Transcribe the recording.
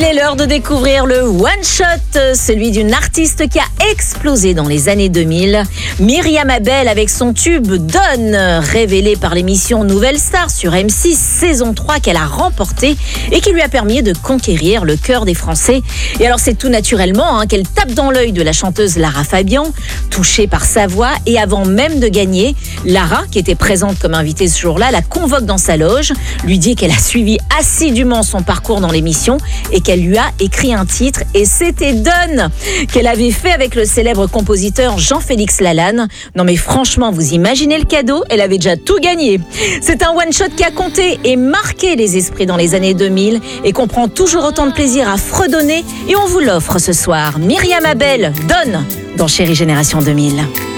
Il est l'heure de découvrir le One Shot, celui d'une artiste qui a explosé dans les années 2000. Myriam Abel avec son tube Donne, révélé par l'émission Nouvelle Star sur M6 saison 3 qu'elle a remporté et qui lui a permis de conquérir le cœur des Français. Et alors c'est tout naturellement qu'elle tape dans l'œil de la chanteuse Lara Fabian, touchée par sa voix, et avant même de gagner, Lara, qui était présente comme invitée ce jour-là, la convoque dans sa loge, lui dit qu'elle a suivi assidûment son parcours dans l'émission et qu'elle lui a écrit un titre, et c'était Donne qu'elle avait fait avec le célèbre compositeur Jean-Félix Lalanne. Non mais franchement, vous imaginez le cadeau, elle avait déjà tout gagné. C'est un one-shot qui a compté et marqué les esprits dans les années 2000 et qu'on prend toujours autant de plaisir à fredonner, et on vous l'offre ce soir. Myriam Abel, Donne, dans Chérie Génération 2000.